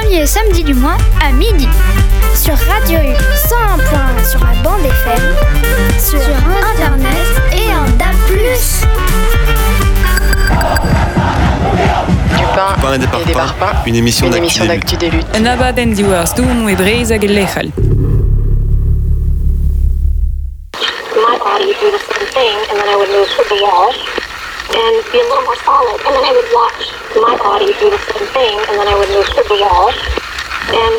premier samedi du mois à midi. Sur Radio U 101.1 sur la bande FM, sur Internet et en DAB+. Du pain et des parpaings, une émission d'actu des luttes. Nabaden diwars dumu e breizag lechal. My body would do the same thing, and then I would move to the wall and be a little more solid, and then I would watch my body do the same thing, and then I would move to the wall and